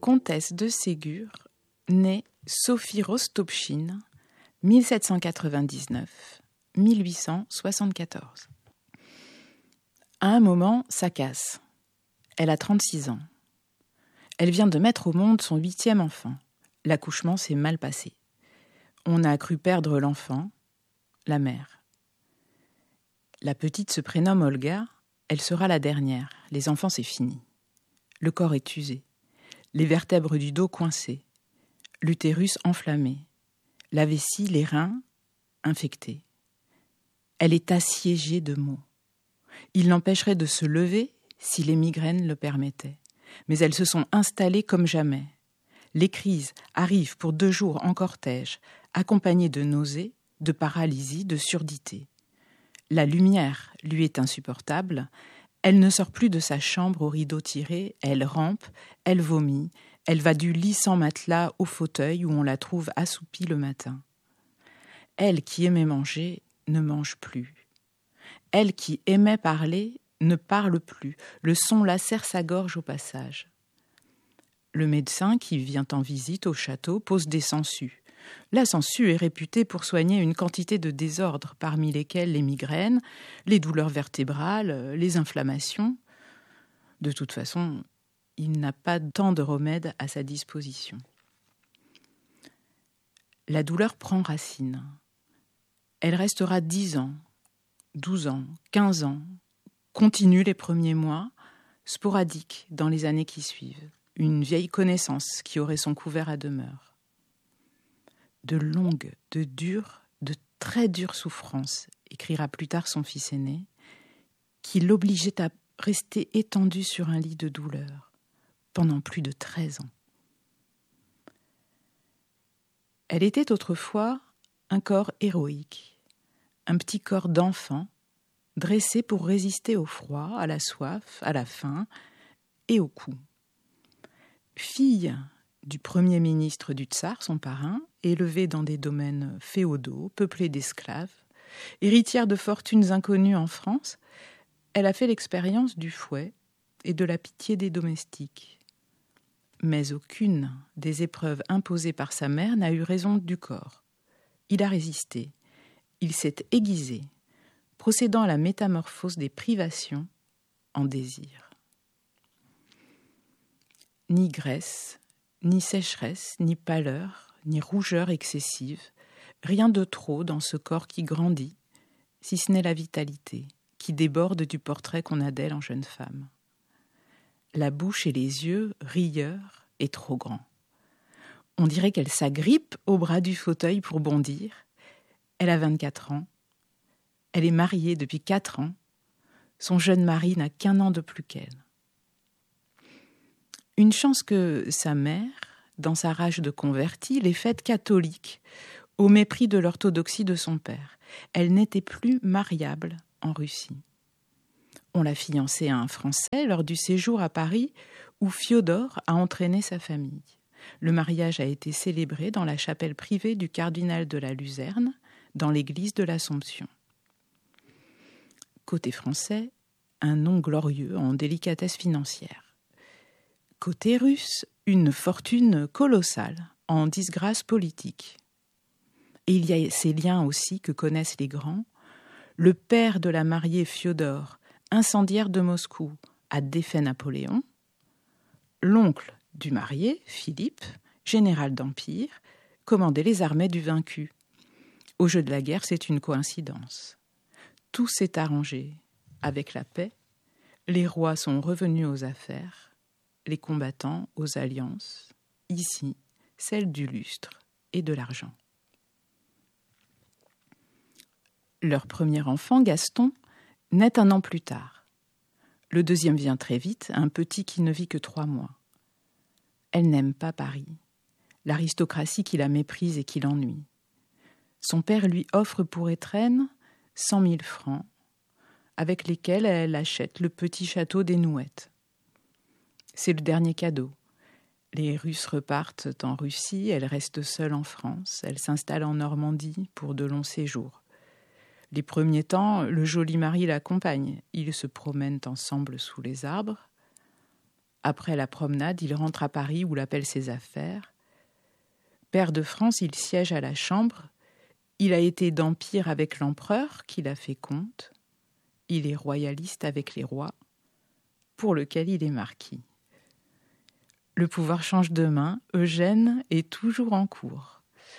comtesse de Ségur, née Sophie Rostopchine, 1799-1874. À un moment, ça casse. Elle a 36 ans. Elle vient de mettre au monde son 8e enfant. L'accouchement s'est mal passé. On a cru perdre l'enfant, la mère. La petite se prénomme Olga, elle sera la dernière. Les enfants, c'est fini. Le corps est usé, les vertèbres du dos coincées, l'utérus enflammé, la vessie, les reins infectés. Elle est assiégée de maux. Il l'empêcherait de se lever si les migraines le permettaient. Mais elles se sont installées comme jamais. Les crises arrivent pour 2 jours en cortège, accompagnées de nausées, de paralysie, de surdité. La lumière lui est insupportable. Elle ne sort plus de sa chambre aux rideaux tirés. Elle rampe, elle vomit. Elle va du lit sans matelas au fauteuil où on la trouve assoupie le matin. Elle qui aimait manger ne mange plus. Elle qui aimait parler ne parle plus. Le son lacère sa gorge au passage. Le médecin qui vient en visite au château pose des sangsues. La sangsue est réputée pour soigner une quantité de désordres, parmi lesquels les migraines, les douleurs vertébrales, les inflammations. De toute façon, il n'a pas tant de remèdes à sa disposition. La douleur prend racine. Elle restera 10 ans, 12 ans, 15 ans, continue les premiers mois, sporadique dans les années qui suivent. Une vieille connaissance qui aurait son couvert à demeure. De longues, de dures, de très dures souffrances, écrira plus tard son fils aîné, qui l'obligeait à rester étendu sur un lit de douleur pendant plus de 13 ans. Elle était autrefois un corps héroïque, un petit corps d'enfant, dressé pour résister au froid, à la soif, à la faim et au coup. Fille du premier ministre du tsar, son parrain, élevée dans des domaines féodaux, peuplés d'esclaves, héritière de fortunes inconnues en France, elle a fait l'expérience du fouet et de la pitié des domestiques. Mais aucune des épreuves imposées par sa mère n'a eu raison du corps. Il a résisté, il s'est aiguisé, procédant à la métamorphose des privations en désir. Ni graisse, ni sécheresse, ni pâleur, ni rougeur excessive, rien de trop dans ce corps qui grandit, si ce n'est la vitalité, qui déborde du portrait qu'on a d'elle en jeune femme. La bouche et les yeux, rieurs et trop grands. On dirait qu'elle s'agrippe au bras du fauteuil pour bondir. Elle a 24 ans. Elle est mariée depuis 4 ans. Son jeune mari n'a qu'1 an de plus qu'elle. Une chance que sa mère, dans sa rage de convertie, l'ait faite catholique, au mépris de l'orthodoxie de son père. Elle n'était plus mariable en Russie. On l'a fiancée à un Français lors du séjour à Paris où Fiodor a entraîné sa famille. Le mariage a été célébré dans la chapelle privée du cardinal de la Luzerne, dans l'église de l'Assomption. Côté français, un nom glorieux en délicatesse financière. Côté russe, une fortune colossale en disgrâce politique. Et il y a ces liens aussi que connaissent les grands. Le père de la mariée Fiodor, incendiaire de Moscou, a défait Napoléon. L'oncle du marié, Philippe, général d'Empire, commandait les armées du vaincu. Au jeu de la guerre, c'est une coïncidence. Tout s'est arrangé. Avec la paix, les rois sont revenus aux affaires, les combattants aux alliances, ici, celle du lustre et de l'argent. Leur premier enfant, Gaston, naît 1 an plus tard. Le deuxième vient très vite, un petit qui ne vit que 3 mois. Elle n'aime pas Paris, l'aristocratie qui la méprise et qui l'ennuie. Son père lui offre pour étrenne 100 000 francs, avec lesquels elle achète le petit château des Nouettes. C'est le dernier cadeau. Les Russes repartent en Russie, elle reste seule en France, elle s'installe en Normandie pour de longs séjours. Les premiers temps, le joli mari l'accompagne. Ils se promènent ensemble sous les arbres. Après la promenade, il rentre à Paris où l'appellent ses affaires. Pair de France, il siège à la Chambre. Il a été d'empire avec l'empereur, qui l'a fait comte. Il est royaliste avec les rois, pour lequel il est marquis. Le pouvoir change de main, Eugène est toujours en cours.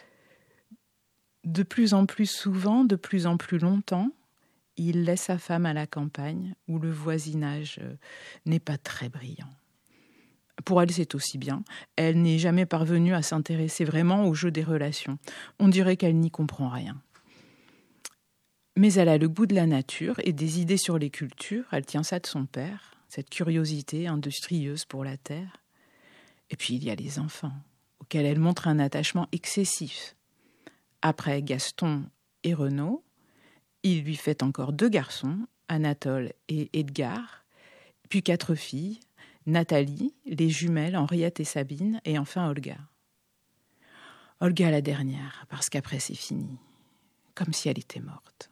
De plus en plus souvent, de plus en plus longtemps, il laisse sa femme à la campagne, où le voisinage n'est pas très brillant. Pour elle, c'est aussi bien. Elle n'est jamais parvenue à s'intéresser vraiment au jeu des relations. On dirait qu'elle n'y comprend rien. Mais elle a le goût de la nature et des idées sur les cultures. Elle tient ça de son père, cette curiosité industrieuse pour la terre. Et puis il y a les enfants, auxquels elle montre un attachement excessif. Après Gaston et Renaud, il lui fait encore 2 garçons, Anatole et Edgar, puis 4 filles, Nathalie, les jumelles Henriette et Sabine, et enfin Olga. Olga la dernière, parce qu'après c'est fini, comme si elle était morte.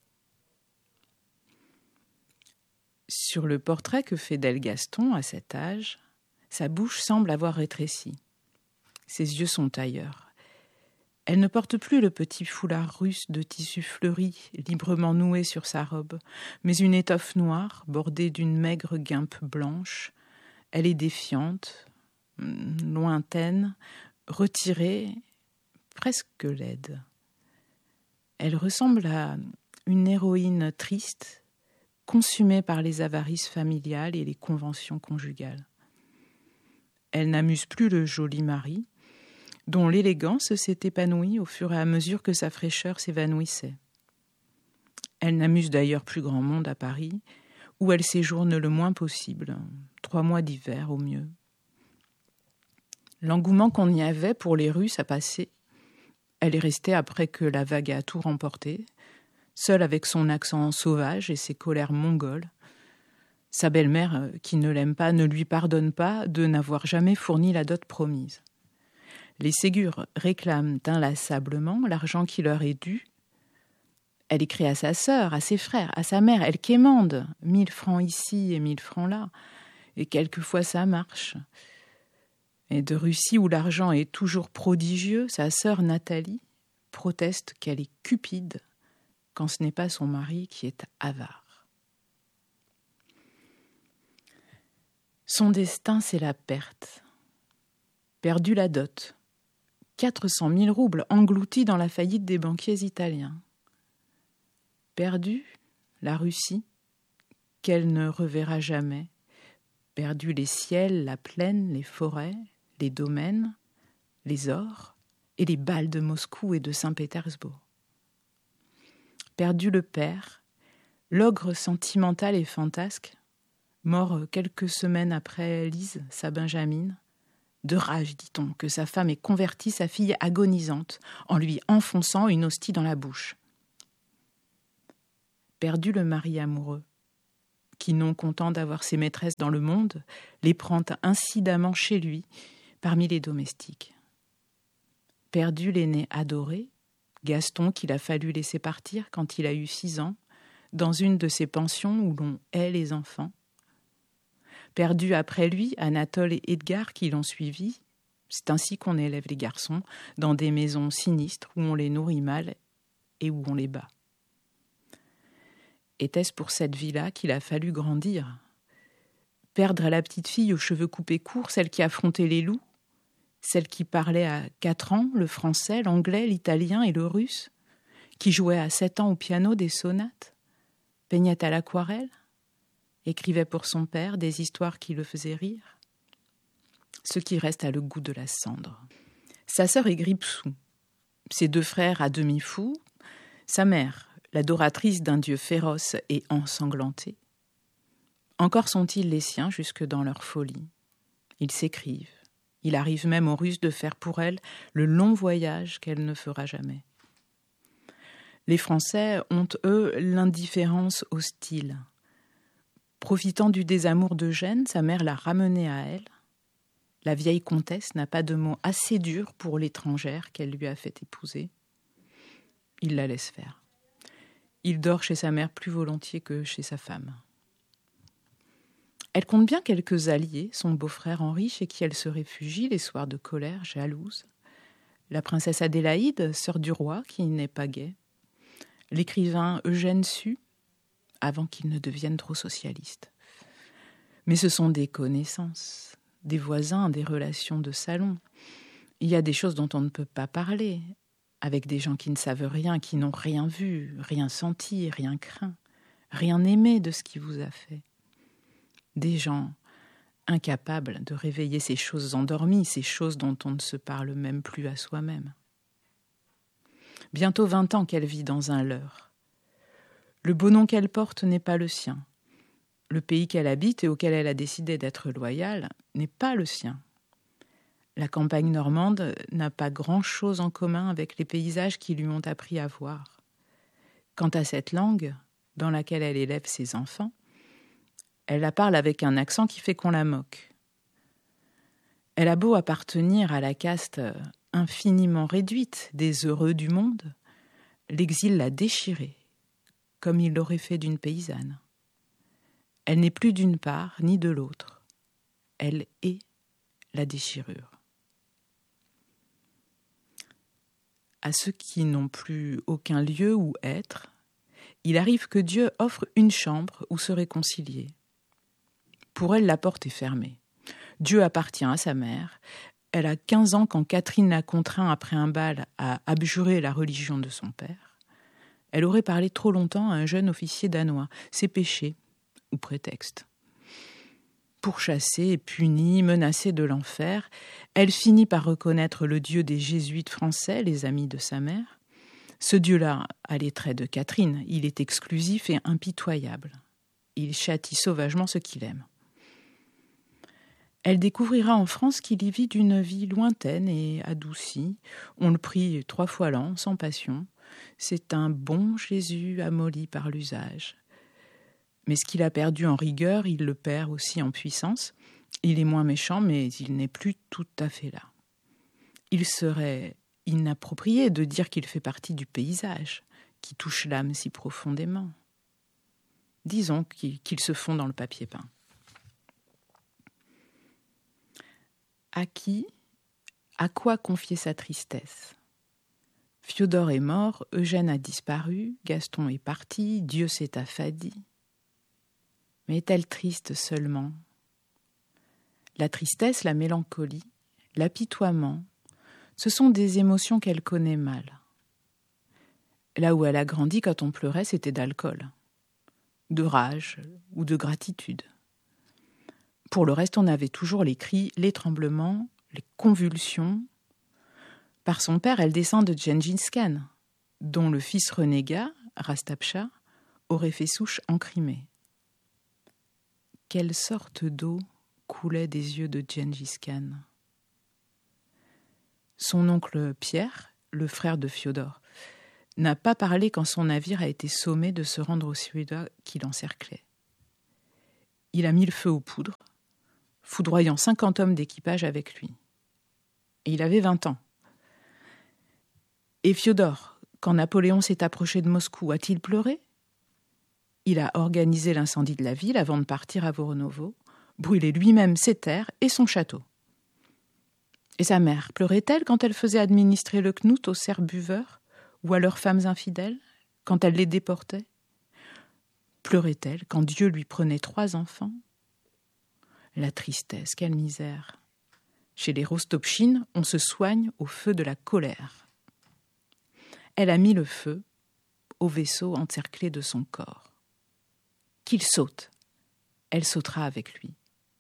Sur le portrait que fait d'elle Gaston à cet âge, sa bouche semble avoir rétréci. Ses yeux sont ailleurs. Elle ne porte plus le petit foulard russe de tissu fleuri, librement noué sur sa robe, mais une étoffe noire, bordée d'une maigre guimpe blanche. Elle est défiante, lointaine, retirée, presque laide. Elle ressemble à une héroïne triste, consumée par les avarices familiales et les conventions conjugales. Elle n'amuse plus le joli mari, dont l'élégance s'est épanouie au fur et à mesure que sa fraîcheur s'évanouissait. Elle n'amuse d'ailleurs plus grand monde à Paris, où elle séjourne le moins possible, 3 mois d'hiver au mieux. L'engouement qu'on y avait pour les Russes a passé. Elle est restée après que la vague a tout remporté, seule avec son accent sauvage et ses colères mongoles. Sa belle-mère, qui ne l'aime pas, ne lui pardonne pas de n'avoir jamais fourni la dot promise. Les Ségur réclament inlassablement l'argent qui leur est dû. Elle écrit à sa sœur, à ses frères, à sa mère, elle quémande 1000 francs ici et 1000 francs là. Et quelquefois ça marche. Et de Russie, où l'argent est toujours prodigieux, sa sœur Nathalie proteste qu'elle est cupide quand ce n'est pas son mari qui est avare. Son destin, c'est la perte. Perdu la dot. 400 000 roubles engloutis dans la faillite des banquiers italiens. Perdu la Russie, qu'elle ne reverra jamais. Perdu les ciels, la plaine, les forêts, les domaines, les ors et les bals de Moscou et de Saint-Pétersbourg. Perdu le père, l'ogre sentimental et fantasque, mort quelques semaines après Lise, sa benjamine. De rage, dit-on, que sa femme ait converti sa fille agonisante en lui enfonçant une hostie dans la bouche. Perdu le mari amoureux, qui, non content d'avoir ses maîtresses dans le monde, les prend incidemment chez lui, parmi les domestiques. Perdu l'aîné adoré, Gaston qu'il a fallu laisser partir quand il a eu 6 ans, dans une de ces pensions où l'on hait les enfants. Perdu après lui, Anatole et Edgar qui l'ont suivi. C'est ainsi qu'on élève les garçons, dans des maisons sinistres où on les nourrit mal et où on les bat. Était-ce pour cette vie-là qu'il a fallu grandir ? Perdre la petite fille aux cheveux coupés courts, celle qui affrontait les loups, celle qui parlait à 4 ans le français, l'anglais, l'italien et le russe, qui jouait à 7 ans au piano des sonates, peignait à l'aquarelle, écrivait pour son père des histoires qui le faisaient rire. Ce qui reste a le goût de la cendre. Sa sœur est Gripsou, ses 2 frères à demi fous, sa mère, l'adoratrice d'un dieu féroce et ensanglanté. Encore sont-ils les siens jusque dans leur folie. Ils s'écrivent. Il arrive même aux Russes de faire pour elle le long voyage qu'elle ne fera jamais. Les Français ont, eux, l'indifférence hostile. Profitant du désamour d'Eugène, sa mère l'a ramenée à elle. La vieille comtesse n'a pas de mots assez durs pour l'étrangère qu'elle lui a fait épouser. Il la laisse faire. Il dort chez sa mère plus volontiers que chez sa femme. Elle compte bien quelques alliés, son beau-frère Henri, chez qui elle se réfugie les soirs de colère, jalouse. La princesse Adélaïde, sœur du roi, qui n'est pas gaie. L'écrivain Eugène Sue, avant qu'il ne devienne trop socialiste. Mais ce sont des connaissances, des voisins, des relations de salon. Il y a des choses dont on ne peut pas parler, avec des gens qui ne savent rien, qui n'ont rien vu, rien senti, rien craint, rien aimé de ce qui vous a fait. Des gens incapables de réveiller ces choses endormies, ces choses dont on ne se parle même plus à soi-même. Bientôt 20 ans qu'elle vit dans un leurre. Le beau nom qu'elle porte n'est pas le sien. Le pays qu'elle habite et auquel elle a décidé d'être loyale n'est pas le sien. La campagne normande n'a pas grand-chose en commun avec les paysages qui lui ont appris à voir. Quant à cette langue, dans laquelle elle élève ses enfants, elle la parle avec un accent qui fait qu'on la moque. Elle a beau appartenir à la caste infiniment réduite des heureux du monde, l'exil l'a déchirée, comme il l'aurait fait d'une paysanne. Elle n'est plus d'une part ni de l'autre. Elle est la déchirure. À ceux qui n'ont plus aucun lieu où être, il arrive que Dieu offre une chambre où se réconcilier. Pour elle, la porte est fermée. Dieu appartient à sa mère. Elle a 15 ans quand Catherine l'a contraint après un bal à abjurer la religion de son père. Elle aurait parlé trop longtemps à un jeune officier danois. C'est péché, ou prétexte. Pourchassée, punie, menacée de l'enfer, elle finit par reconnaître le Dieu des jésuites français, les amis de sa mère. Ce Dieu-là a les traits de Catherine. Il est exclusif et impitoyable. Il châtie sauvagement ceux qu'il aime. Elle découvrira en France qu'il y vit d'une vie lointaine et adoucie. On le prie 3 fois l'an, sans passion. C'est un bon Jésus amolli par l'usage. Mais ce qu'il a perdu en rigueur, il le perd aussi en puissance. Il est moins méchant, mais il n'est plus tout à fait là. Il serait inapproprié de dire qu'il fait partie du paysage, qui touche l'âme si profondément. Disons qu'il se fond dans le papier peint. À qui, à quoi confier sa tristesse ? Fiodor est mort, Eugène a disparu, Gaston est parti, Dieu s'est affadi. Mais est-elle triste seulement ? La tristesse, la mélancolie, l'apitoiement, ce sont des émotions qu'elle connaît mal. Là où elle a grandi, quand on pleurait, c'était d'alcool, de rage ou de gratitude. Pour le reste, on avait toujours les cris, les tremblements, les convulsions. Par son père, elle descend de Gengis Khan, dont le fils renégat, Rastapcha, aurait fait souche en Crimée. Quelle sorte d'eau coulait des yeux de Gengis Khan ? Son oncle Pierre, le frère de Fiodor, n'a pas parlé quand son navire a été sommé de se rendre aux Suédois qui l'encerclaient. Il a mis le feu aux poudres, foudroyant 50 hommes d'équipage avec lui. Et il avait 20 ans. Et Fiodor, quand Napoléon s'est approché de Moscou, a-t-il pleuré ? Il a organisé l'incendie de la ville avant de partir à Voronovo, brûlé lui-même ses terres et son château. Et sa mère, pleurait-elle quand elle faisait administrer le knout aux serfs buveurs ou à leurs femmes infidèles, quand elle les déportait ? Pleurait-elle quand Dieu lui prenait 3 enfants ? La tristesse, quelle misère. Chez les Rostopchine, on se soigne au feu de la colère. Elle a mis le feu au vaisseau encerclé de son corps. Qu'il saute, elle sautera avec lui.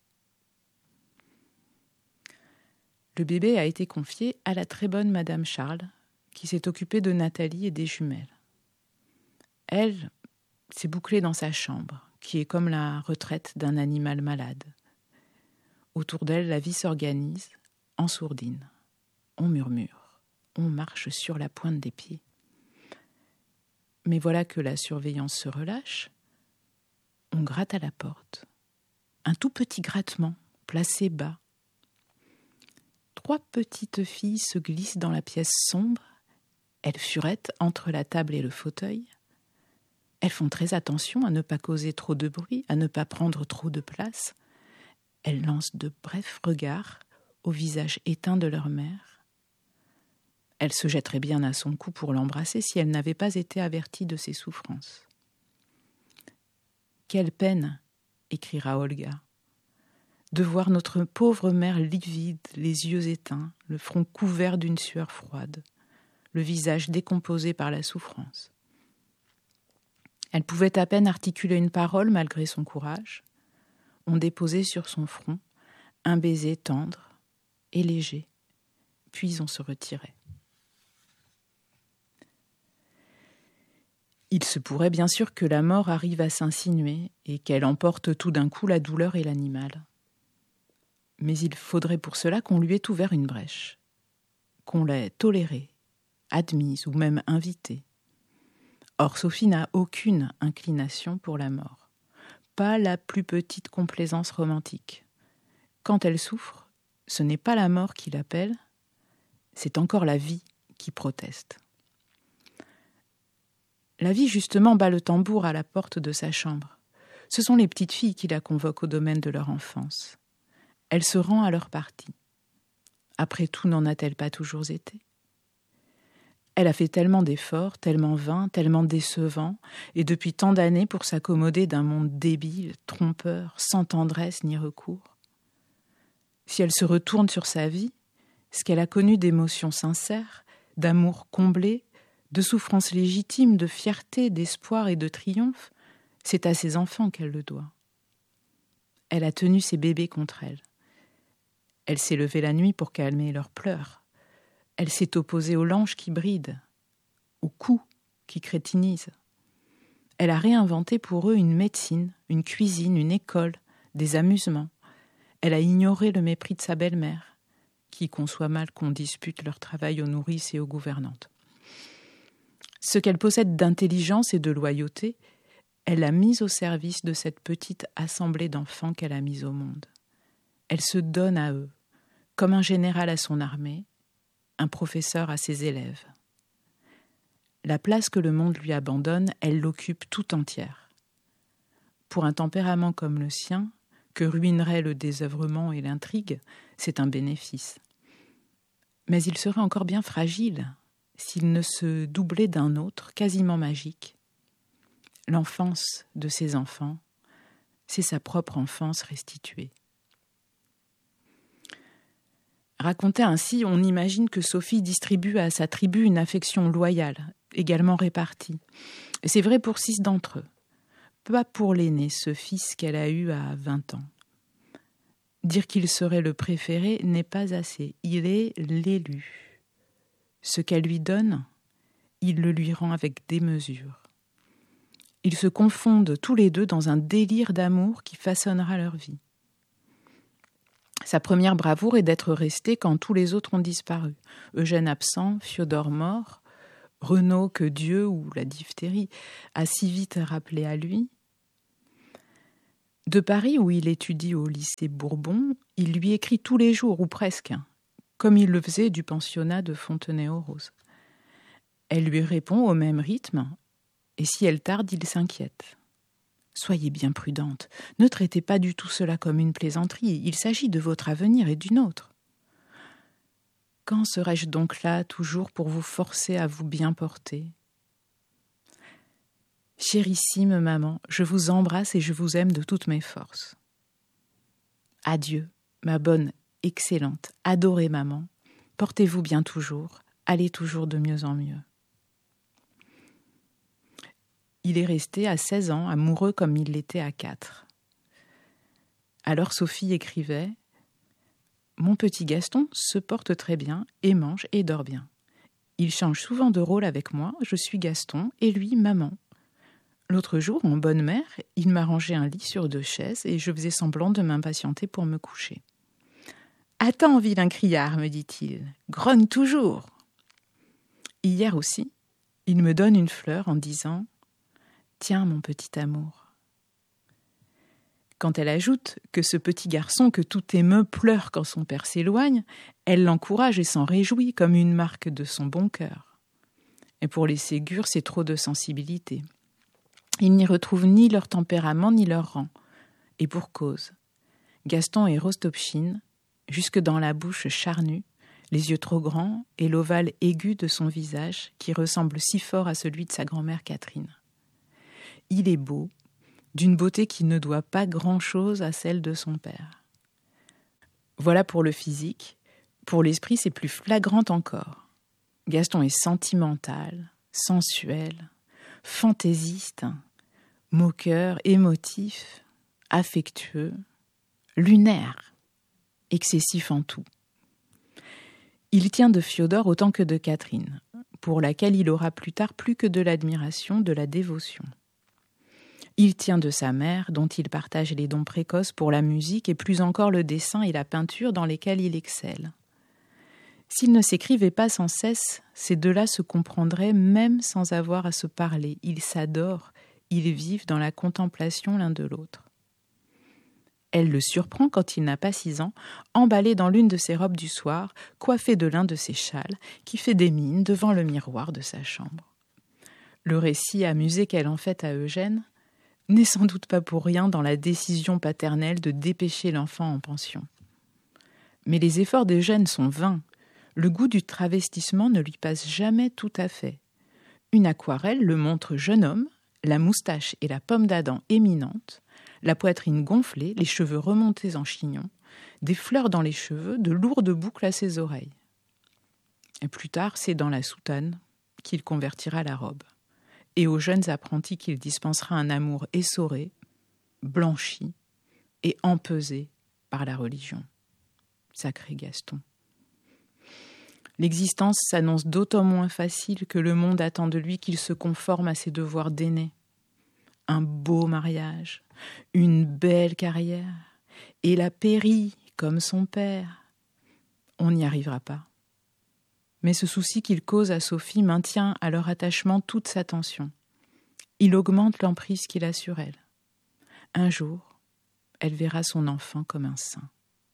Le bébé a été confié à la très bonne Madame Charles, qui s'est occupée de Nathalie et des jumelles. Elle s'est bouclée dans sa chambre, qui est comme la retraite d'un animal malade. Autour d'elle, la vie s'organise en sourdine. On murmure, on marche sur la pointe des pieds. Mais voilà que la surveillance se relâche. On gratte à la porte. Un tout petit grattement, placé bas. 3 petites filles se glissent dans la pièce sombre. Elles furettent entre la table et le fauteuil. Elles font très attention à ne pas causer trop de bruit, à ne pas prendre trop de place. Elles lancent de brefs regards au visage éteint de leur mère. Elle se jetterait bien à son cou pour l'embrasser si elle n'avait pas été avertie de ses souffrances. « Quelle peine !» écrira Olga, « de voir notre pauvre mère livide, les yeux éteints, le front couvert d'une sueur froide, le visage décomposé par la souffrance. » Elle pouvait à peine articuler une parole malgré son courage. On déposait sur son front un baiser tendre et léger, puis on se retirait. Il se pourrait bien sûr que la mort arrive à s'insinuer et qu'elle emporte tout d'un coup la douleur et l'animal. Mais il faudrait pour cela qu'on lui ait ouvert une brèche, qu'on l'ait tolérée, admise ou même invitée. Or, Sophie n'a aucune inclination pour la mort, pas la plus petite complaisance romantique. Quand elle souffre, ce n'est pas la mort qui l'appelle, c'est encore la vie qui proteste. La vie, justement, bat le tambour à la porte de sa chambre. Ce sont les petites filles qui la convoquent au domaine de leur enfance. Elle se rend à leur partie. Après tout, n'en a-t-elle pas toujours été ? Elle a fait tellement d'efforts, tellement vains, tellement décevants, et depuis tant d'années pour s'accommoder d'un monde débile, trompeur, sans tendresse ni recours. Si elle se retourne sur sa vie, ce qu'elle a connu d'émotions sincères, d'amour comblé, de souffrances légitimes, de fierté, d'espoir et de triomphe, c'est à ses enfants qu'elle le doit. Elle a tenu ses bébés contre elle. Elle s'est levée la nuit pour calmer leurs pleurs. Elle s'est opposée aux langes qui brident, aux coups qui crétinisent. Elle a réinventé pour eux une médecine, une cuisine, une école, des amusements. Elle a ignoré le mépris de sa belle-mère, qui conçoit mal qu'on dispute leur travail aux nourrices et aux gouvernantes. Ce qu'elle possède d'intelligence et de loyauté, elle l'a mise au service de cette petite assemblée d'enfants qu'elle a mise au monde. Elle se donne à eux, comme un général à son armée, un professeur à ses élèves. La place que le monde lui abandonne, elle l'occupe tout entière. Pour un tempérament comme le sien, que ruinerait le désœuvrement et l'intrigue, c'est un bénéfice. Mais il serait encore bien fragile s'il ne se doublait d'un autre, quasiment magique. L'enfance de ses enfants, c'est sa propre enfance restituée. Racontée ainsi, on imagine que Sophie distribue à sa tribu une affection loyale, également répartie. Et c'est vrai pour 6 d'entre eux. Pas pour l'aîné, ce fils qu'elle a eu à 20 ans. Dire qu'il serait le préféré n'est pas assez. Il est l'élu. Ce qu'elle lui donne, il le lui rend avec démesure. Ils se confondent tous les deux dans un délire d'amour qui façonnera leur vie. Sa première bravoure est d'être restée quand tous les autres ont disparu. Eugène absent, Fiodor mort, Renaud que Dieu ou la diphtérie a si vite rappelé à lui. De Paris, où il étudie au lycée Bourbon, il lui écrit tous les jours, ou presque, comme il le faisait du pensionnat de Fontenay-aux-Roses. Elle lui répond au même rythme, et si elle tarde, il s'inquiète. Soyez bien prudente, ne traitez pas du tout cela comme une plaisanterie, il s'agit de votre avenir et du nôtre. Quand serais-je donc là, toujours pour vous forcer à vous bien porter ? Chérissime maman, je vous embrasse et je vous aime de toutes mes forces. Adieu, ma bonne, excellente, adorée maman, portez-vous bien toujours, allez toujours de mieux en mieux. Il est resté à 16 ans, amoureux comme il l'était à 4. Alors Sophie écrivait « Mon petit Gaston se porte très bien et mange et dort bien. Il change souvent de rôle avec moi, je suis Gaston et lui maman. L'autre jour, en bonne mère, il m'a rangé un lit sur 2 chaises et je faisais semblant de m'impatienter pour me coucher. « Attends, vilain criard, me dit-il, grogne toujours. » Hier aussi, il me donne une fleur en disant « Tiens, mon petit amour. » Quand elle ajoute que ce petit garçon que tout émeut pleure quand son père s'éloigne, elle l'encourage et s'en réjouit comme une marque de son bon cœur. Et pour les Ségur, c'est trop de sensibilité. Ils n'y retrouvent ni leur tempérament ni leur rang. Et pour cause. Gaston est Rostopchine, jusque dans la bouche charnue, les yeux trop grands et l'ovale aigu de son visage qui ressemble si fort à celui de sa grand-mère Catherine. Il est beau, d'une beauté qui ne doit pas grand-chose à celle de son père. Voilà pour le physique. Pour l'esprit, c'est plus flagrant encore. Gaston est sentimental, sensuel, fantaisiste, moqueur, émotif, affectueux, lunaire, excessif en tout. Il tient de Fiodor autant que de Catherine, pour laquelle il aura plus tard plus que de l'admiration, de la dévotion. Il tient de sa mère, dont il partage les dons précoces pour la musique et plus encore le dessin et la peinture dans lesquels il excelle. S'ils ne s'écrivaient pas sans cesse, ces deux-là se comprendraient même sans avoir à se parler. Ils s'adorent, ils vivent dans la contemplation l'un de l'autre. Elle le surprend quand il n'a pas 6 ans, emballé dans l'une de ses robes du soir, coiffé de l'un de ses châles, qui fait des mines devant le miroir de sa chambre. Le récit amusé qu'elle en fait à Eugène n'est sans doute pas pour rien dans la décision paternelle de dépêcher l'enfant en pension. Mais les efforts d'Eugène sont vains. Le goût du travestissement ne lui passe jamais tout à fait. Une aquarelle le montre jeune homme, la moustache et la pomme d'Adam éminentes, la poitrine gonflée, les cheveux remontés en chignon, des fleurs dans les cheveux, de lourdes boucles à ses oreilles. Et plus tard, c'est dans la soutane qu'il convertira la robe, et aux jeunes apprentis qu'il dispensera un amour essoré, blanchi et empesé par la religion. Sacré Gaston. L'existence s'annonce d'autant moins facile que le monde attend de lui qu'il se conforme à ses devoirs d'aîné. Un beau mariage, une belle carrière, et la pairie comme son père. On n'y arrivera pas. Mais ce souci qu'il cause à Sophie maintient à leur attachement toute sa tension. Il augmente l'emprise qu'il a sur elle. Un jour, elle verra son enfant comme un saint.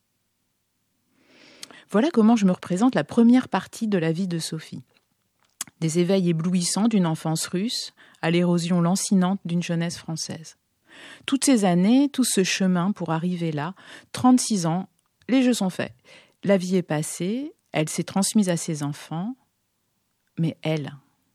Voilà comment je me représente la première partie de la vie de Sophie. Des éveils éblouissants d'une enfance russe à l'érosion lancinante d'une jeunesse française. Toutes ces années, tout ce chemin pour arriver là, 36 ans, les jeux sont faits. La vie est passée, elle s'est transmise à ses enfants, mais elle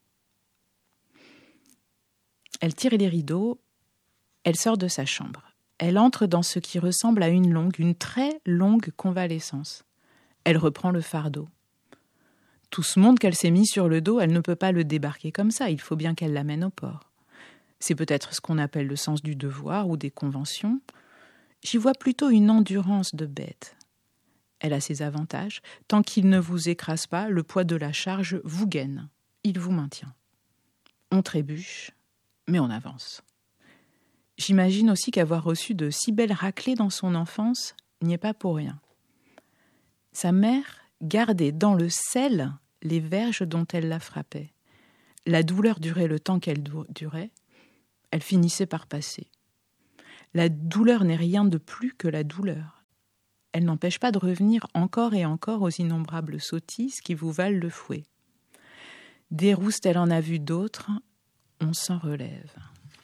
tire les rideaux, elle sort de sa chambre. Elle entre dans ce qui ressemble à une très longue convalescence. Elle reprend le fardeau. Tout ce monde qu'elle s'est mis sur le dos, elle ne peut pas le débarquer comme ça, il faut bien qu'elle l'amène au port. C'est peut-être ce qu'on appelle le sens du devoir ou des conventions. J'y vois plutôt une endurance de bête. Elle a ses avantages. Tant qu'il ne vous écrase pas, le poids de la charge vous gaine. Il vous maintient. On trébuche, mais on avance. J'imagine aussi qu'avoir reçu de si belles raclées dans son enfance n'y est pas pour rien. Sa mère gardait dans le sel les verges dont elle la frappait. La douleur durait le temps qu'elle durait. Elle finissait par passer. La douleur n'est rien de plus que la douleur. Elle n'empêche pas de revenir encore et encore aux innombrables sottises qui vous valent le fouet. Des roustes, elle en a vu d'autres, on s'en relève.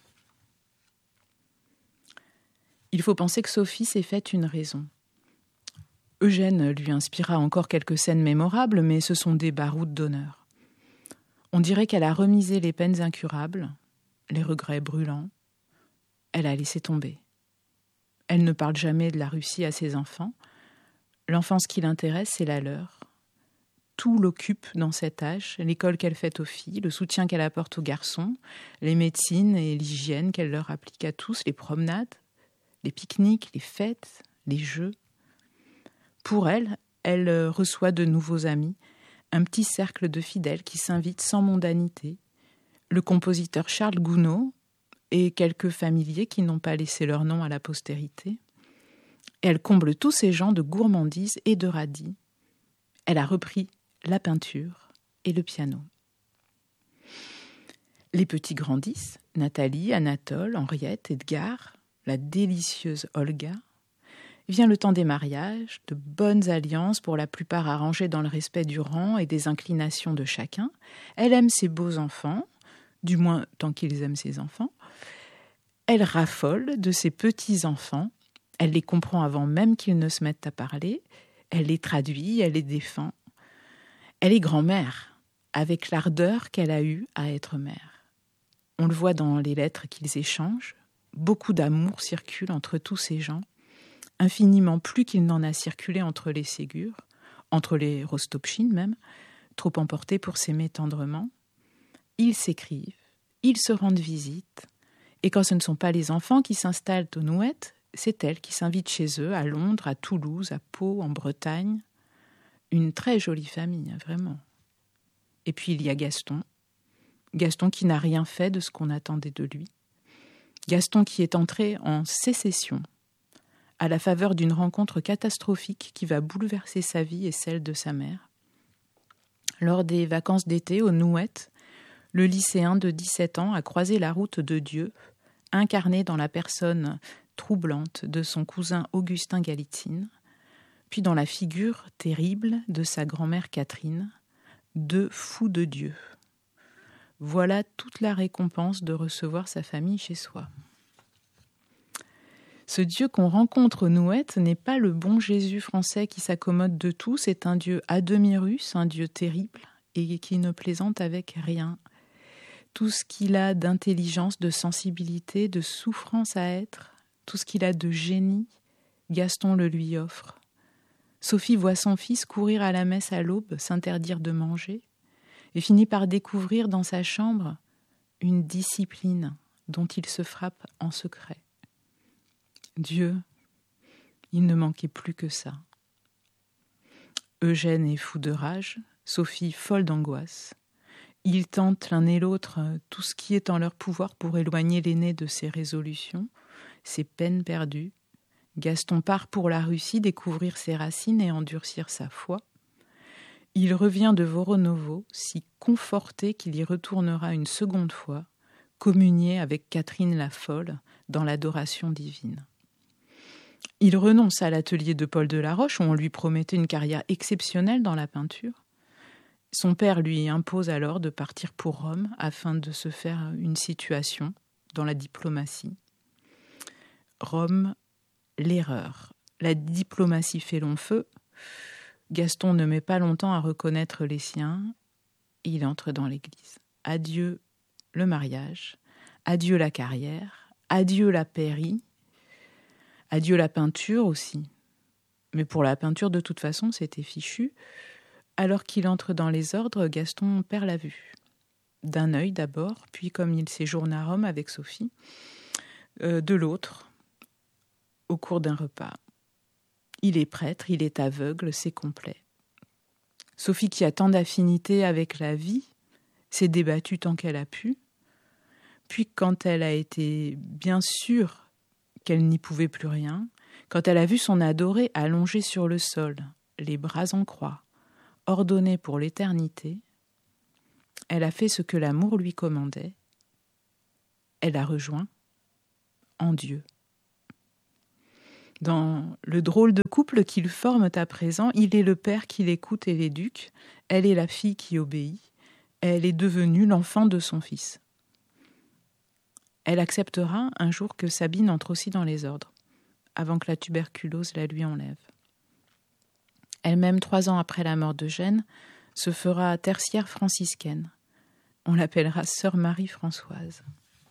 Il faut penser que Sophie s'est faite une raison. Eugène lui inspira encore quelques scènes mémorables, mais ce sont des baroutes d'honneur. On dirait qu'elle a remisé les peines incurables, les regrets brûlants. Elle a laissé tomber. Elle ne parle jamais de la Russie à ses enfants. L'enfance qui l'intéresse, c'est la leur. Tout l'occupe dans cet âge, l'école qu'elle fait aux filles, le soutien qu'elle apporte aux garçons, les médecines et l'hygiène qu'elle leur applique à tous, les promenades, les pique-niques, les fêtes, les jeux. Pour elle, elle reçoit de nouveaux amis, un petit cercle de fidèles qui s'invitent sans mondanité, le compositeur Charles Gounod et quelques familiers qui n'ont pas laissé leur nom à la postérité. Et elle comble tous ces gens de gourmandise et de radis. Elle a repris la peinture et le piano. Les petits grandissent, Nathalie, Anatole, Henriette, Edgar, la délicieuse Olga. Vient le temps des mariages, de bonnes alliances, pour la plupart arrangées dans le respect du rang et des inclinations de chacun. Elle aime ses beaux enfants, du moins tant qu'ils aiment ses enfants. Elle raffole de ses petits-enfants. Elle les comprend avant même qu'ils ne se mettent à parler. Elle les traduit, elle les défend. Elle est grand-mère, avec l'ardeur qu'elle a eue à être mère. On le voit dans les lettres qu'ils échangent. Beaucoup d'amour circule entre tous ces gens, infiniment plus qu'il n'en a circulé entre les Ségur, entre les Rostopchine même, trop emportés pour s'aimer tendrement. Ils s'écrivent, ils se rendent visite, et quand ce ne sont pas les enfants qui s'installent aux Nouettes, c'est elle qui s'invite chez eux, à Londres, à Toulouse, à Pau, en Bretagne. Une très jolie famille, vraiment. Et puis il y a Gaston. Gaston qui n'a rien fait de ce qu'on attendait de lui. Gaston qui est entré en sécession, à la faveur d'une rencontre catastrophique qui va bouleverser sa vie et celle de sa mère. Lors des vacances d'été aux Nouettes, le lycéen de 17 ans a croisé la route de Dieu, incarné dans la personne troublante de son cousin Augustin Galitzine, puis dans la figure terrible de sa grand-mère Catherine, deux fous de Dieu. Voilà toute la récompense de recevoir sa famille chez soi. Ce Dieu qu'on rencontre aux Nouettes n'est pas le bon Jésus français qui s'accommode de tout, c'est un Dieu à demi russe, un Dieu terrible et qui ne plaisante avec rien. Tout ce qu'il a d'intelligence, de sensibilité, de souffrance à être, tout ce qu'il a de génie, Gaston le lui offre. Sophie voit son fils courir à la messe à l'aube, s'interdire de manger, et finit par découvrir dans sa chambre une discipline dont il se frappe en secret. Dieu, il ne manquait plus que ça. Eugène est fou de rage, Sophie folle d'angoisse. Ils tentent l'un et l'autre tout ce qui est en leur pouvoir pour éloigner l'aîné de ses résolutions, ses peines perdues. Gaston part pour la Russie découvrir ses racines et endurcir sa foi. Il revient de Voronovo, si conforté qu'il y retournera une seconde fois, communier avec Catherine la folle dans l'adoration divine. Il renonce à l'atelier de Paul Delaroche où on lui promettait une carrière exceptionnelle dans la peinture. Son père lui impose alors de partir pour Rome afin de se faire une situation dans la diplomatie. Rome, l'erreur. La diplomatie fait long feu. Gaston ne met pas longtemps à reconnaître les siens. Il entre dans l'église. Adieu le mariage, adieu la carrière, adieu la pairie, adieu la peinture aussi. Mais pour la peinture, de toute façon, c'était fichu. Alors qu'il entre dans les ordres, Gaston perd la vue. D'un œil d'abord, puis comme il séjourne à Rome avec Sophie, de l'autre, au cours d'un repas. Il est prêtre, il est aveugle, c'est complet. Sophie, qui a tant d'affinité avec la vie, s'est débattue tant qu'elle a pu. Puis quand elle a été bien sûre qu'elle n'y pouvait plus rien, quand elle a vu son adoré allongé sur le sol, les bras en croix, ordonné pour l'éternité, elle a fait ce que l'amour lui commandait. Elle a rejoint en Dieu. Dans le drôle de couple qu'ils forment à présent, il est le père qui l'écoute et l'éduque, elle est la fille qui obéit, elle est devenue l'enfant de son fils. Elle acceptera un jour que Sabine entre aussi dans les ordres, avant que la tuberculose la lui enlève. Elle-même, 3 ans après la mort d'Eugène, se fera tertiaire franciscaine. On l'appellera Sœur Marie-Françoise.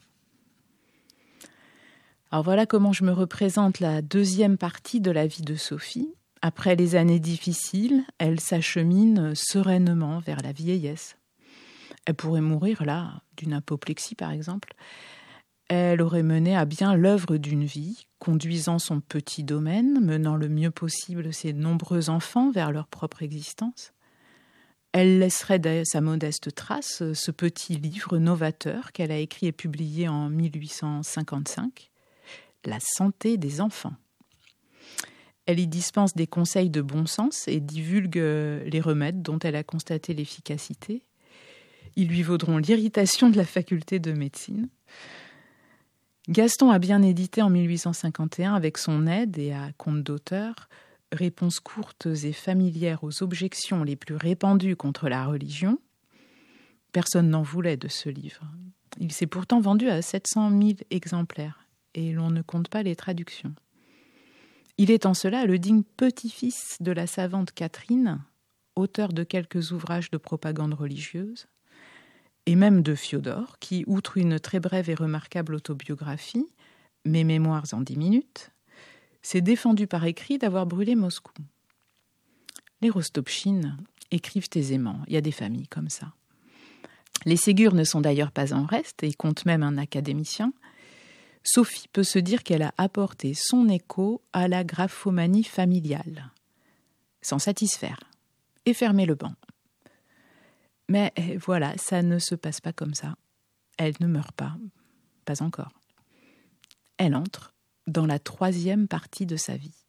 Alors voilà comment je me représente la deuxième partie de la vie de Sophie. Après les années difficiles, elle s'achemine sereinement vers la vieillesse. Elle pourrait mourir là, d'une apoplexie par exemple. Elle aurait mené à bien l'œuvre d'une vie, conduisant son petit domaine, menant le mieux possible ses nombreux enfants vers leur propre existence. Elle laisserait sa modeste trace, ce petit livre novateur qu'elle a écrit et publié en 1855, « La santé des enfants ». Elle y dispense des conseils de bon sens et divulgue les remèdes dont elle a constaté l'efficacité. Ils lui vaudront l'irritation de la faculté de médecine. Gaston a bien édité en 1851 avec son aide et à compte d'auteur réponses courtes et familières aux objections les plus répandues contre la religion. Personne n'en voulait de ce livre. Il s'est pourtant vendu à 700 000 exemplaires et l'on ne compte pas les traductions. Il est en cela le digne petit-fils de la savante Catherine, auteur de quelques ouvrages de propagande religieuse, et même de Fiodor, qui, outre une très brève et remarquable autobiographie, Mes mémoires en 10 minutes, s'est défendu par écrit d'avoir brûlé Moscou. Les Rostopchine écrivent aisément, il y a des familles comme ça. Les Ségur ne sont d'ailleurs pas en reste et comptent même un académicien. Sophie peut se dire qu'elle a apporté son écho à la graphomanie familiale, s'en satisfaire et fermer le banc. Mais voilà, ça ne se passe pas comme ça. Elle ne meurt pas encore. Elle entre dans la 3e partie de sa vie.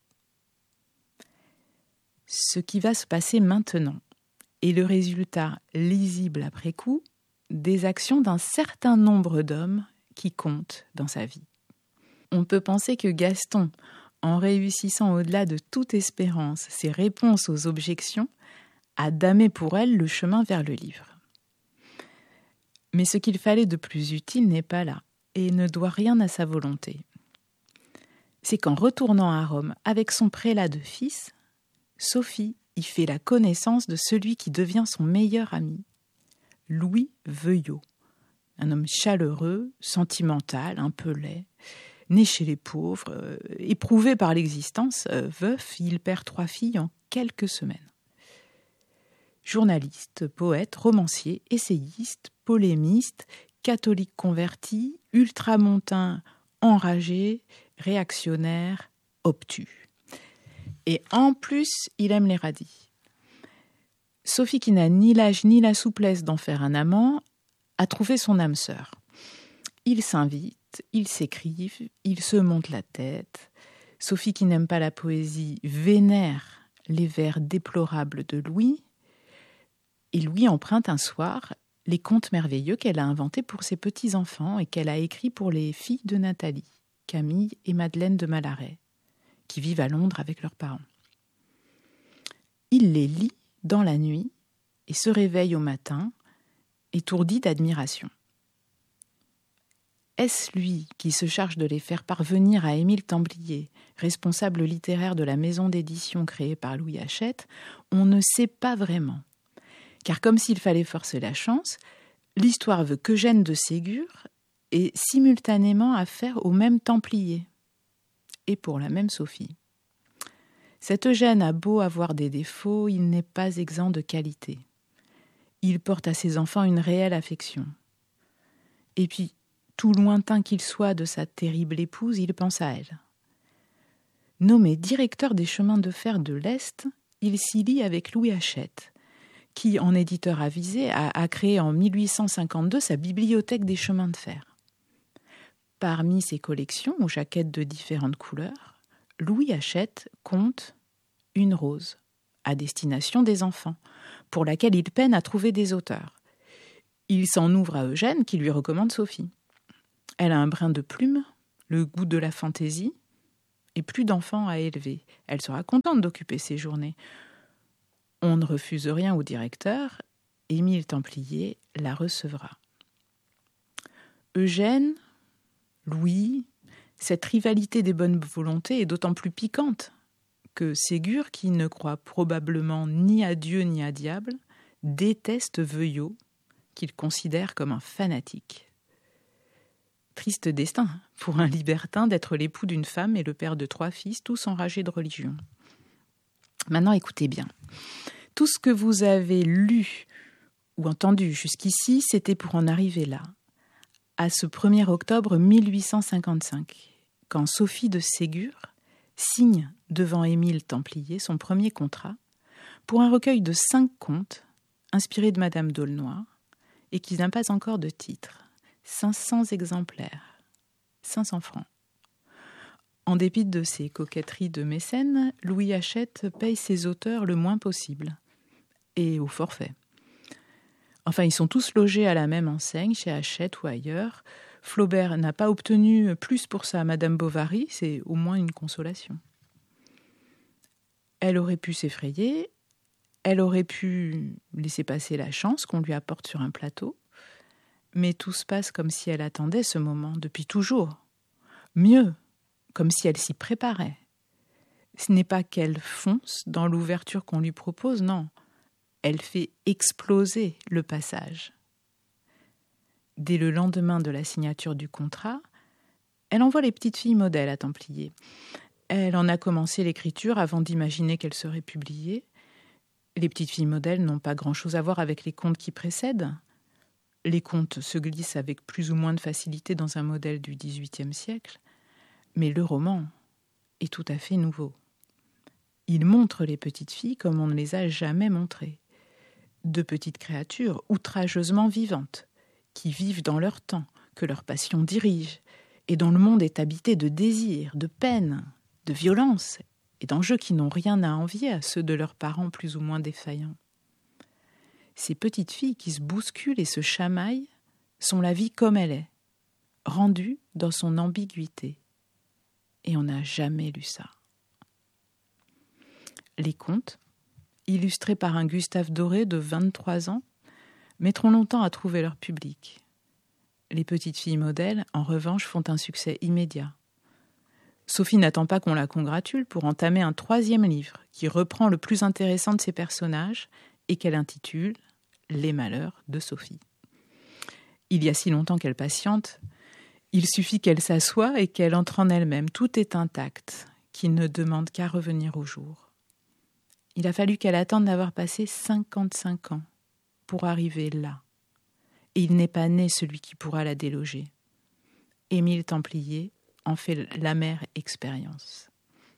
Ce qui va se passer maintenant est le résultat lisible après coup des actions d'un certain nombre d'hommes qui comptent dans sa vie. On peut penser que Gaston, en réussissant au-delà de toute espérance ses réponses aux objections, a damé pour elle le chemin vers le livre. Mais ce qu'il fallait de plus utile n'est pas là et ne doit rien à sa volonté. C'est qu'en retournant à Rome avec son prélat de fils, Sophie y fait la connaissance de celui qui devient son meilleur ami, Louis Veuillot, un homme chaleureux, sentimental, un peu laid, né chez les pauvres, éprouvé par l'existence, veuf, il perd 3 filles en quelques semaines. Journaliste, poète, romancier, essayiste, polémiste, catholique converti, ultramontain, enragé, réactionnaire, obtus. Et en plus, il aime les radis. Sophie, qui n'a ni l'âge ni la souplesse d'en faire un amant, a trouvé son âme sœur. Ils s'invitent, ils s'écrivent, ils se montent la tête. Sophie, qui n'aime pas la poésie, vénère les vers déplorables de Louis. Et Louis emprunte un soir les contes merveilleux qu'elle a inventés pour ses petits-enfants et qu'elle a écrits pour les filles de Nathalie, Camille et Madeleine de Malaret, qui vivent à Londres avec leurs parents. Il les lit dans la nuit et se réveille au matin, étourdi d'admiration. Est-ce lui qui se charge de les faire parvenir à Émile Templier, responsable littéraire de la maison d'édition créée par Louis Hachette? On ne sait pas vraiment. Car comme s'il fallait forcer la chance, l'histoire veut qu'Eugène de Ségur ait simultanément affaire au même Templier et pour la même Sophie. Cet Eugène a beau avoir des défauts, il n'est pas exempt de qualité. Il porte à ses enfants une réelle affection. Et puis, tout lointain qu'il soit de sa terrible épouse, il pense à elle. Nommé directeur des chemins de fer de l'Est, il s'y lie avec Louis Hachette, qui, en éditeur avisé, a créé en 1852 sa bibliothèque des chemins de fer. Parmi ses collections, aux jaquettes de différentes couleurs, Louis Hachette compte une rose, à destination des enfants, pour laquelle il peine à trouver des auteurs. Il s'en ouvre à Eugène, qui lui recommande Sophie. Elle a un brin de plume, le goût de la fantaisie, et plus d'enfants à élever. Elle sera contente d'occuper ses journées. On ne refuse rien au directeur, Émile Templier la recevra. Eugène, Louis, cette rivalité des bonnes volontés est d'autant plus piquante que Ségur, qui ne croit probablement ni à Dieu ni à diable, déteste Veuillot, qu'il considère comme un fanatique. Triste destin pour un libertin d'être l'époux d'une femme et le père de 3 fils, tous enragés de religion. Maintenant, écoutez bien. Tout ce que vous avez lu ou entendu jusqu'ici, c'était pour en arriver là, à ce 1er octobre 1855, quand Sophie de Ségur signe devant Émile Templier son premier contrat pour un recueil de 5 contes inspirés de Madame d'Aulnoy et qui n'a pas encore de titre. 500 exemplaires, 500 francs. En dépit de ses coquetteries de mécène, Louis Hachette paye ses auteurs le moins possible, et au forfait. Enfin, ils sont tous logés à la même enseigne, chez Hachette ou ailleurs. Flaubert n'a pas obtenu plus pour sa Madame Bovary, c'est au moins une consolation. Elle aurait pu s'effrayer, elle aurait pu laisser passer la chance qu'on lui apporte sur un plateau, mais tout se passe comme si elle attendait ce moment depuis toujours. Mieux, comme si elle s'y préparait. Ce n'est pas qu'elle fonce dans l'ouverture qu'on lui propose, non. Elle fait exploser le passage. Dès le lendemain de la signature du contrat, elle envoie les petites filles modèles à Templier. Elle en a commencé l'écriture avant d'imaginer qu'elle serait publiée. Les petites filles modèles n'ont pas grand-chose à voir avec les contes qui précèdent. Les contes se glissent avec plus ou moins de facilité dans un modèle du XVIIIe siècle, mais le roman est tout à fait nouveau. Il montre les petites filles comme on ne les a jamais montrées. De petites créatures outrageusement vivantes, qui vivent dans leur temps, que leur passion dirige, et dont le monde est habité de désirs, de peines, de violences et d'enjeux qui n'ont rien à envier à ceux de leurs parents plus ou moins défaillants. Ces petites filles qui se bousculent et se chamaillent sont la vie comme elle est, rendue dans son ambiguïté. Et on n'a jamais lu ça. Les contes, illustrés par un Gustave Doré de 23 ans, mettront longtemps à trouver leur public. Les petites filles modèles, en revanche, font un succès immédiat. Sophie n'attend pas qu'on la congratule pour entamer un 3e livre qui reprend le plus intéressant de ses personnages et qu'elle intitule « Les malheurs de Sophie ». Il y a si longtemps qu'elle patiente, il suffit qu'elle s'assoie et qu'elle entre en elle-même. Tout est intact, qu'il ne demande qu'à revenir au jour. Il a fallu qu'elle attende d'avoir passé 55 ans pour arriver là. Et il n'est pas né celui qui pourra la déloger. Émile Templier en fait l'amère expérience.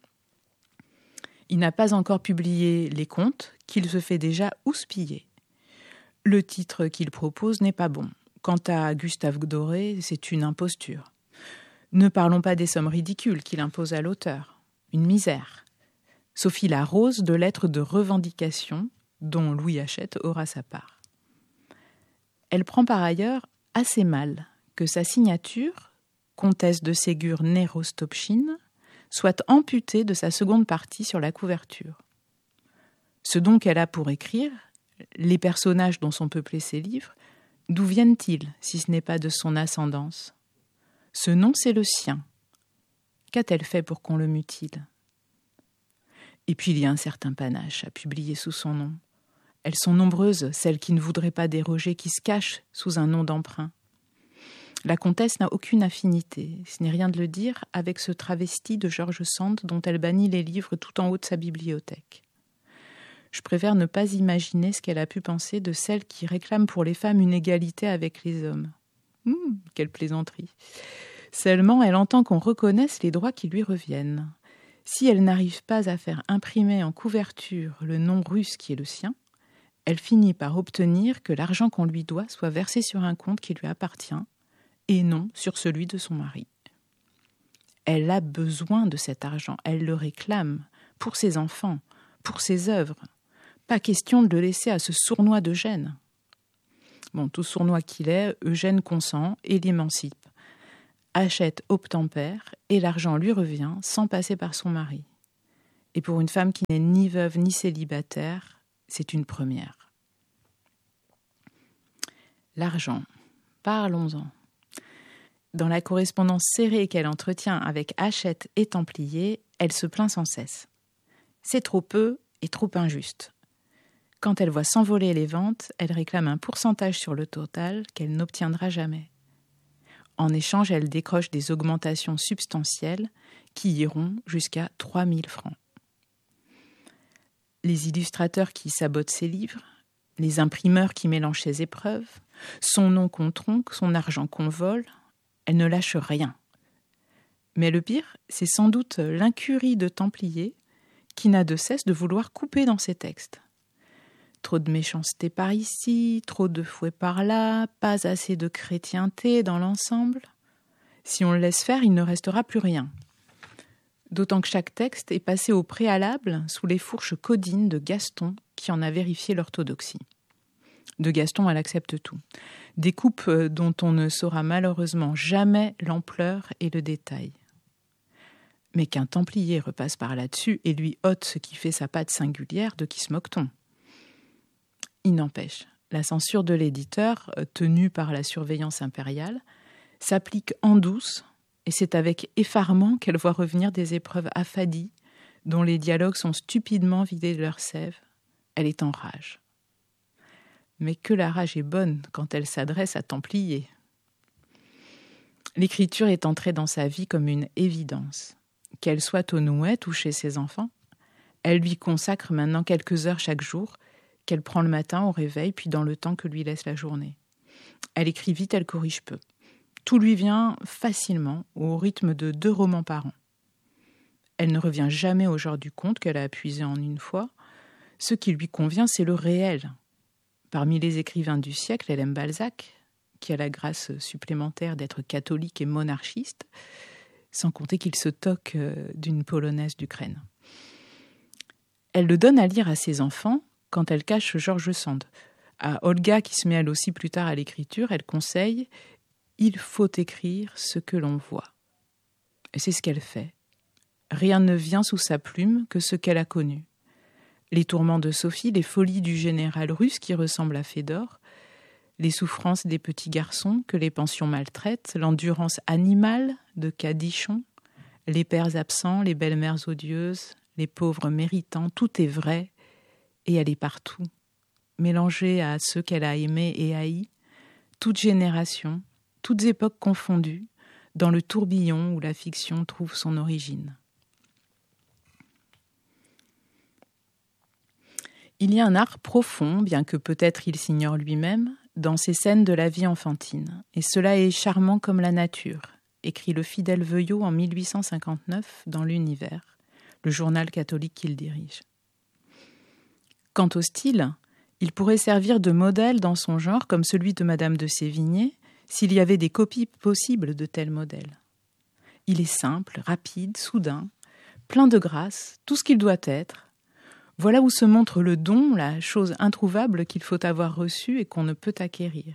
Il n'a pas encore publié les contes qu'il se fait déjà houspiller. Le titre qu'il propose n'est pas bon. Quant à Gustave Doré, c'est une imposture. Ne parlons pas des sommes ridicules qu'il impose à l'auteur. Une misère. Sophie l'arrose de lettres de revendication dont Louis Hachette aura sa part. Elle prend par ailleurs assez mal que sa signature, comtesse de Ségur née Rostopchine, soit amputée de sa seconde partie sur la couverture. Ce dont qu'elle a pour écrire, les personnages dont sont peuplés ses livres, d'où viennent-ils, si ce n'est pas de son ascendance ? Ce nom, c'est le sien. Qu'a-t-elle fait pour qu'on le mutile ? Et puis il y a un certain panache à publier sous son nom. Elles sont nombreuses, celles qui ne voudraient pas déroger, qui se cachent sous un nom d'emprunt. La comtesse n'a aucune affinité, ce n'est rien de le dire, avec ce travesti de George Sand dont elle bannit les livres tout en haut de sa bibliothèque. Je préfère ne pas imaginer ce qu'elle a pu penser de celle qui réclame pour les femmes une égalité avec les hommes. Quelle plaisanterie. Seulement, elle entend qu'on reconnaisse les droits qui lui reviennent. Si elle n'arrive pas à faire imprimer en couverture le nom russe qui est le sien, elle finit par obtenir que l'argent qu'on lui doit soit versé sur un compte qui lui appartient et non sur celui de son mari. Elle a besoin de cet argent, elle le réclame pour ses enfants, pour ses œuvres. Pas question de le laisser à ce sournois d'Eugène. Bon, tout sournois qu'il est, Eugène consent et l'émancipe. Hachette obtempère et l'argent lui revient sans passer par son mari. Et pour une femme qui n'est ni veuve ni célibataire, c'est une première. L'argent, parlons-en. Dans la correspondance serrée qu'elle entretient avec Hachette et Templier, elle se plaint sans cesse. C'est trop peu et trop injuste. Quand elle voit s'envoler les ventes, elle réclame un pourcentage sur le total qu'elle n'obtiendra jamais. En échange, elle décroche des augmentations substantielles qui iront jusqu'à 3 000 francs. Les illustrateurs qui sabotent ses livres, les imprimeurs qui mélangent ses épreuves, son nom qu'on tronque, son argent qu'on vole, elle ne lâche rien. Mais le pire, c'est sans doute l'incurie de Templier qui n'a de cesse de vouloir couper dans ses textes. Trop de méchanceté par ici, trop de fouet par là, pas assez de chrétienté dans l'ensemble. Si on le laisse faire, il ne restera plus rien. D'autant que chaque texte est passé au préalable sous les fourches codines de Gaston, qui en a vérifié l'orthodoxie. De Gaston, elle accepte tout. Des coupes dont on ne saura malheureusement jamais l'ampleur et le détail. Mais qu'un Templier repasse par là-dessus et lui ôte ce qui fait sa patte singulière, de qui se moque-t-on ? Il n'empêche, la censure de l'éditeur, tenue par la surveillance impériale, s'applique en douce, et c'est avec effarement qu'elle voit revenir des épreuves affadies, dont les dialogues sont stupidement vidés de leur sève, elle est en rage. Mais que la rage est bonne quand elle s'adresse à Templier. L'écriture est entrée dans sa vie comme une évidence. Qu'elle soit au Nouët ou chez ses enfants, elle lui consacre maintenant quelques heures chaque jour, qu'elle prend le matin au réveil, puis dans le temps que lui laisse la journée. Elle écrit vite, elle corrige peu. Tout lui vient facilement, au rythme de 2 romans par an. Elle ne revient jamais au genre du conte qu'elle a puisé en une fois. Ce qui lui convient, c'est le réel. Parmi les écrivains du siècle, elle aime Balzac, qui a la grâce supplémentaire d'être catholique et monarchiste, sans compter qu'il se toque d'une polonaise d'Ukraine. Elle le donne à lire à ses enfants quand elle cache George Sand. À Olga, qui se met elle aussi plus tard à l'écriture, elle conseille « Il faut écrire ce que l'on voit ». Et c'est ce qu'elle fait. Rien ne vient sous sa plume que ce qu'elle a connu. Les tourments de Sophie, les folies du général russe qui ressemble à Fédor, les souffrances des petits garçons que les pensions maltraitent, l'endurance animale de Cadichon, les pères absents, les belles-mères odieuses, les pauvres méritants, tout est vrai et elle est partout, mélangée à ceux qu'elle a aimés et haïs, toutes générations, toutes époques confondues, dans le tourbillon où la fiction trouve son origine. Il y a un art profond, bien que peut-être il s'ignore lui-même, dans ces scènes de la vie enfantine. Et cela est charmant comme la nature, écrit le fidèle Veuillot en 1859 dans l'Univers, le journal catholique qu'il dirige. Quant au style, il pourrait servir de modèle dans son genre comme celui de Madame de Sévigné, s'il y avait des copies possibles de tels modèles. Il est simple, rapide, soudain, plein de grâce, tout ce qu'il doit être. Voilà où se montre le don, la chose introuvable qu'il faut avoir reçue et qu'on ne peut acquérir.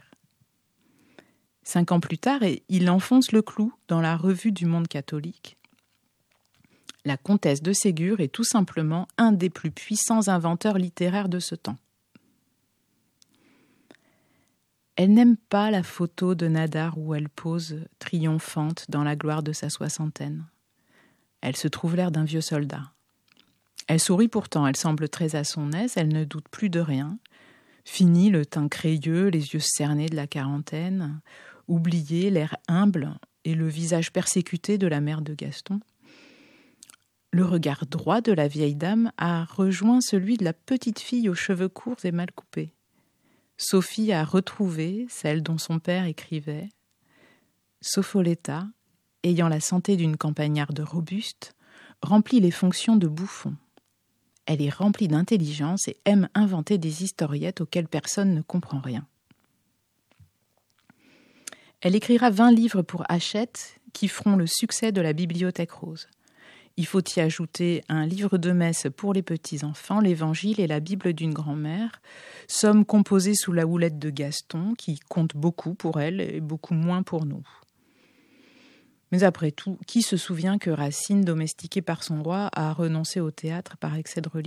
5 ans plus tard, il enfonce le clou dans la revue du monde catholique. La comtesse de Ségur est tout simplement un des plus puissants inventeurs littéraires de ce temps. Elle n'aime pas la photo de Nadar où elle pose, triomphante, dans la gloire de sa soixantaine. Elle se trouve l'air d'un vieux soldat. Elle sourit pourtant, elle semble très à son aise, elle ne doute plus de rien. Fini le teint crayeux, les yeux cernés de la quarantaine, oublié l'air humble et le visage persécuté de la mère de Gaston. Le regard droit de la vieille dame a rejoint celui de la petite fille aux cheveux courts et mal coupés. Sophie a retrouvé celle dont son père écrivait. Sopholeta, ayant la santé d'une campagnarde robuste, remplit les fonctions de bouffon. Elle est remplie d'intelligence et aime inventer des historiettes auxquelles personne ne comprend rien. Elle écrira 20 livres pour Hachette qui feront le succès de la Bibliothèque rose. Il faut y ajouter un livre de messe pour les petits-enfants, l'Évangile et la Bible d'une grand-mère, somme composée sous la houlette de Gaston, qui compte beaucoup pour elle et beaucoup moins pour nous. Mais après tout, qui se souvient que Racine, domestiqué par son roi, a renoncé au théâtre par excès de religion ?